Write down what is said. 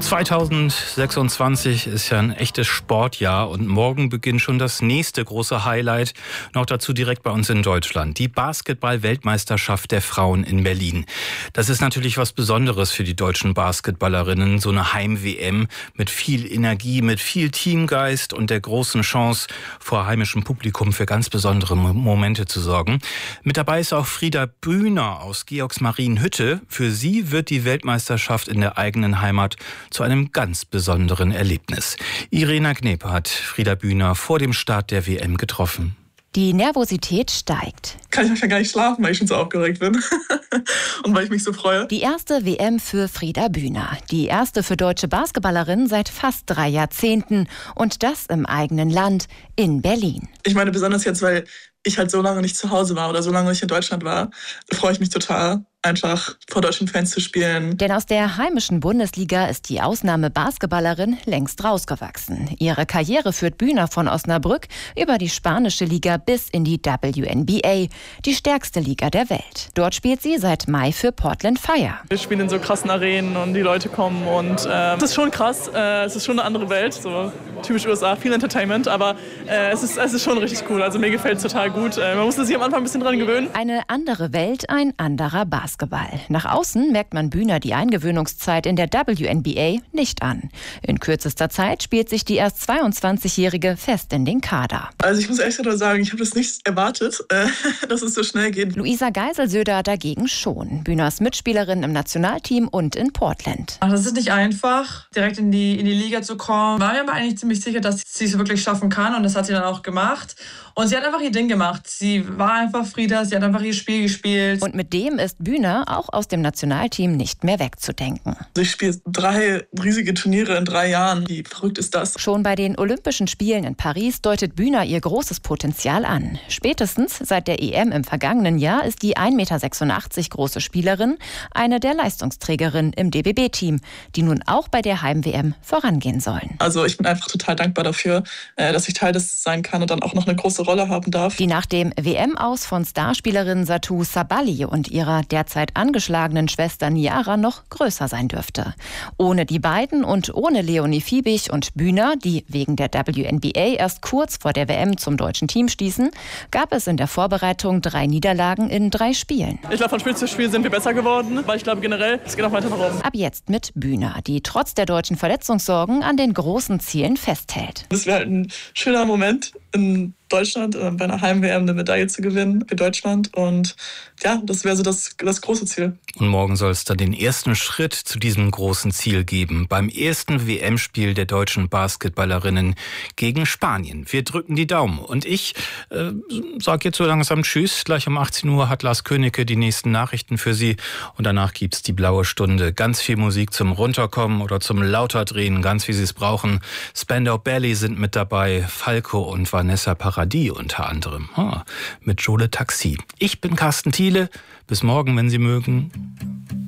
2026 ist ja ein echtes Sportjahr und morgen beginnt schon das nächste große Highlight, noch dazu direkt bei uns in Deutschland, die Basketball-Weltmeisterschaft der Frauen in Berlin. Das ist natürlich was Besonderes für die deutschen Basketballerinnen, so eine Heim-WM mit viel Energie, mit viel Teamgeist und der großen Chance, vor heimischem Publikum für ganz besondere Momente zu sorgen. Mit dabei ist auch Frieda Bühner aus Georgsmarienhütte. Für sie wird die Weltmeisterschaft in der eigenen Heimat zu einem ganz besonderen Erlebnis. Irena Gnepe hat Frieda Bühner vor dem Start der WM getroffen. Die Nervosität steigt. Kann ich manchmal gar nicht schlafen, weil ich schon so aufgeregt bin und weil ich mich so freue. Die erste WM für Frieda Bühner. Die erste für deutsche Basketballerinnen seit fast 3 Jahrzehnten. Und das im eigenen Land, in Berlin. Ich meine besonders jetzt, weil ich halt so lange nicht zu Hause war oder so lange nicht in Deutschland war, freue ich mich total, einfach vor deutschen Fans zu spielen. Denn aus der heimischen Bundesliga ist die Ausnahme-Basketballerin längst rausgewachsen. Ihre Karriere führt Bühner von Osnabrück über die spanische Liga bis in die WNBA, die stärkste Liga der Welt. Dort spielt sie seit Mai für Portland Fire. Wir spielen in so krassen Arenen und die Leute kommen und es ist schon krass, es ist schon eine andere Welt, so typisch USA, viel Entertainment, aber es ist schon richtig cool, also mir gefällt es total gut. Man musste sich am Anfang ein bisschen dran gewöhnen. Eine andere Welt, ein anderer Basketball. Nach außen merkt man Bühner die Eingewöhnungszeit in der WNBA nicht an. In kürzester Zeit spielt sich die erst 22-Jährige fest in den Kader. Also ich muss echt sagen, ich habe das nicht erwartet, dass es so schnell geht. Luisa Geiselsöder dagegen schon. Bühners Mitspielerin im Nationalteam und in Portland. Das ist nicht einfach, direkt in die Liga zu kommen. War mir aber eigentlich ziemlich sicher, dass sie es wirklich schaffen kann und das hat sie dann auch gemacht. Und sie hat einfach ihr Ding gemacht. Sie war einfach Frieda, sie hat einfach ihr Spiel gespielt. Und mit dem ist Bühner auch aus dem Nationalteam nicht mehr wegzudenken. Ich spiele 3 riesige Turniere in 3 Jahren. Wie verrückt ist das? Schon bei den Olympischen Spielen in Paris deutet Bühner ihr großes Potenzial an. Spätestens seit der EM im vergangenen Jahr ist die 1,86 Meter große Spielerin eine der Leistungsträgerinnen im DBB-Team, die nun auch bei der Heim-WM vorangehen sollen. Also ich bin einfach total dankbar dafür, dass ich Teil des sein kann und dann auch noch eine große Rolle haben darf. Die nach dem WM-Aus von Starspielerin Satou Sabally und ihrer derzeit angeschlagenen Schwester Niara noch größer sein dürfte. Ohne die beiden und ohne Leonie Fiebig und Bühner, die wegen der WNBA erst kurz vor der WM zum deutschen Team stießen, gab es in der Vorbereitung 3 Niederlagen in 3 Spielen. Ich glaube, von Spiel zu Spiel sind wir besser geworden, weil ich glaube generell, es geht noch weiter nach oben. Ab jetzt mit Bühner, die trotz der deutschen Verletzungssorgen an den großen Zielen festhält. Das wäre halt ein schöner Moment in Deutschland bei einer Heim-WM eine Medaille zu gewinnen für Deutschland. Und ja, das wäre so das große Ziel. Und morgen soll es dann den ersten Schritt zu diesem großen Ziel geben. Beim ersten WM-Spiel der deutschen Basketballerinnen gegen Spanien. Wir drücken die Daumen. Und ich sage jetzt so langsam Tschüss. Gleich um 18 Uhr hat Lars Königke die nächsten Nachrichten für Sie. Und danach gibt's die blaue Stunde. Ganz viel Musik zum Runterkommen oder zum Lauterdrehen, ganz wie Sie es brauchen. Spandau Ballet sind mit dabei. Falco und Vanessa Paradis unter anderem. Mit Jole Taxi. Ich bin Carsten Thiele. Bis morgen, wenn Sie mögen.